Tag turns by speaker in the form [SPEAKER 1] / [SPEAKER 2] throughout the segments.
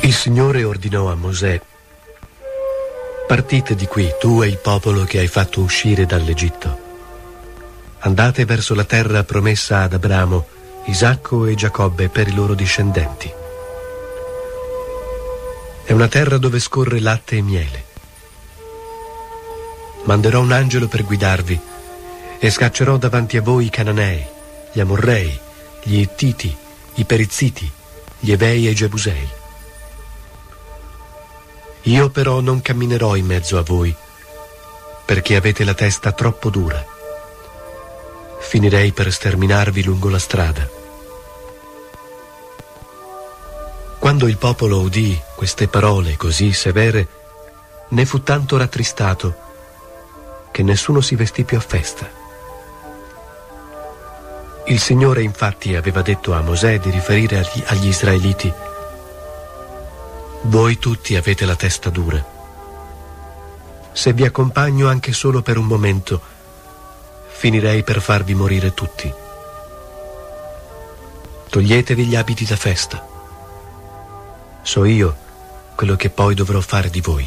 [SPEAKER 1] Il Signore ordinò a Mosè: partite di qui, tu e il popolo che hai fatto uscire dall'Egitto. Andate verso la terra promessa ad Abramo, Isacco e Giacobbe per i loro discendenti. È una terra dove scorre latte e miele. Manderò un angelo per guidarvi e scaccerò davanti a voi i Cananei, gli Amorrei, gli Ittiti, i Perizziti, gli Evei e i Gebusei. Io però non camminerò in mezzo a voi, perché avete la testa troppo dura. Finirei per sterminarvi lungo la strada. Quando il popolo udì queste parole così severe, ne fu tanto rattristato che nessuno si vestì più a festa. Il Signore infatti aveva detto a Mosè di riferire agli israeliti: voi tutti avete la testa dura. Se vi accompagno anche solo per un momento, finirei per farvi morire tutti. Toglietevi gli abiti da festa. So io quello che poi dovrò fare di voi.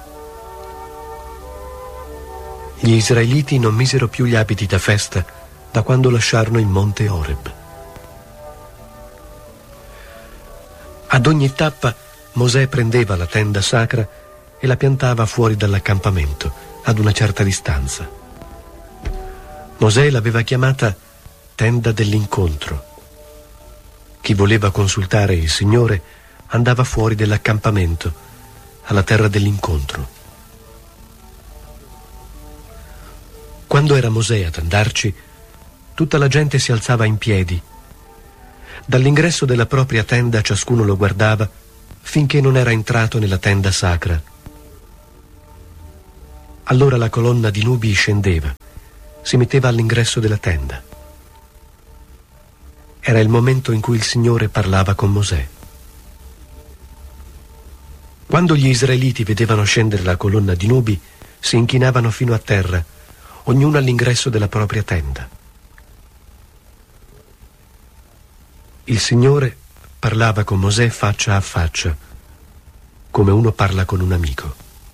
[SPEAKER 1] Gli israeliti non misero più gli abiti da festa da quando lasciarono il monte Oreb. Ad ogni tappa Mosè prendeva la tenda sacra e la piantava fuori dall'accampamento, ad una certa distanza. Mosè l'aveva chiamata tenda dell'incontro. Chi voleva consultare il Signore andava fuori dell'accampamento, alla terra dell'incontro. Quando era Mosè ad andarci, tutta la gente si alzava in piedi. Dall'ingresso della propria tenda ciascuno lo guardava finché non era entrato nella tenda sacra. Allora la colonna di nubi scendeva, si metteva all'ingresso della tenda. Era il momento in cui il Signore parlava con Mosè. Quando gli israeliti vedevano scendere la colonna di nubi, si inchinavano fino a terra, ognuno all'ingresso della propria tenda. Il Signore parlava con Mosè faccia a faccia, come uno parla con un amico.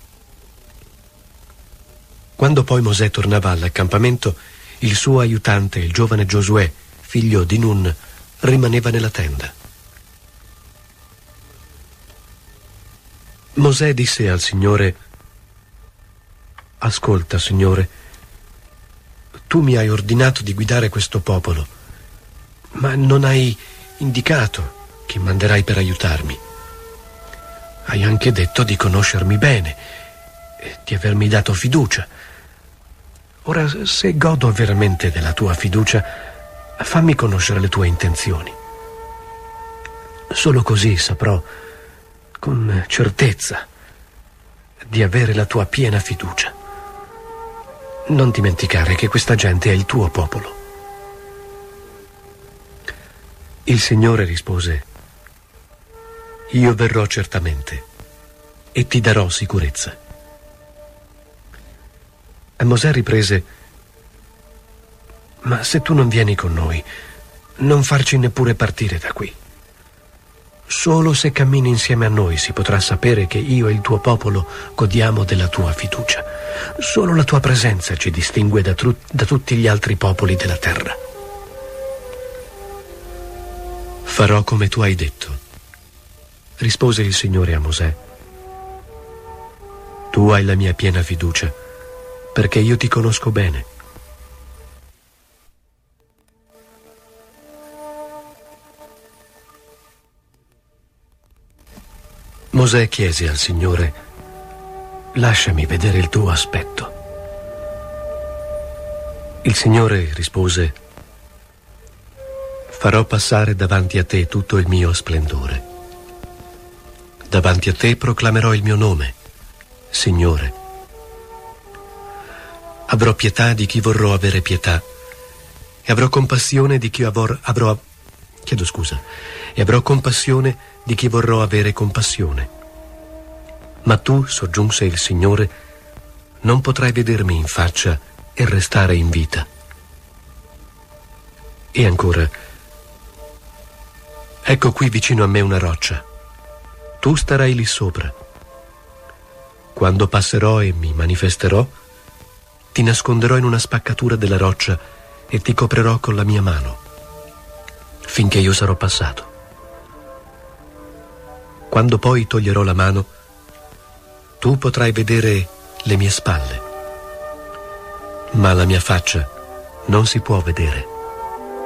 [SPEAKER 1] Quando poi Mosè tornava all'accampamento, il suo aiutante, il giovane Giosuè, figlio di Nun, rimaneva nella tenda. Mosè disse al Signore: ascolta, Signore, tu mi hai ordinato di guidare questo popolo, ma non hai indicato chi manderai per aiutarmi. Hai anche detto di conoscermi bene e di avermi dato fiducia. Ora, se godo veramente della tua fiducia, fammi conoscere le tue intenzioni. Solo così saprò con certezza di avere la tua piena fiducia. Non dimenticare che questa gente è il tuo popolo. Il Signore rispose: io verrò certamente e ti darò sicurezza. E Mosè riprese: ma se tu non vieni con noi, non farci neppure partire da qui. Solo se cammini insieme a noi si potrà sapere che io e il tuo popolo godiamo della tua fiducia. Solo la tua presenza ci distingue da tutti gli altri popoli della terra. Farò come tu hai detto, rispose il Signore a Mosè. Tu hai la mia piena fiducia, perché io ti conosco bene. Mosè chiese al Signore: lasciami vedere il tuo aspetto. Il Signore rispose: farò passare davanti a te tutto il mio splendore. Davanti a te proclamerò il mio nome, Signore. Avrò pietà di chi vorrò avere pietà, e avrò compassione di chi avrò compassione di chi vorrò avere compassione. Ma tu, soggiunse il Signore, non potrai vedermi in faccia e restare in vita. E ancora: ecco qui vicino a me una roccia. Tu starai lì sopra. Quando passerò e mi manifesterò, ti nasconderò in una spaccatura della roccia e ti coprirò con la mia mano, finché io sarò passato. Quando poi toglierò la mano, tu potrai vedere le mie spalle, ma la mia faccia non si può vedere.